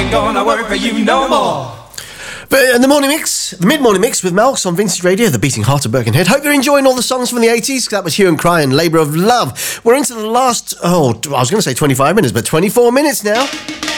ain't gonna work for you no more. And the mid-morning mix with Malx on Vintage Radio, the beating heart of Birkenhead. Hope you're enjoying all the songs from the 80s. That was Hue and Cry and Labour of Love. We're into the last, I was going to say 25 minutes, but 24 minutes now.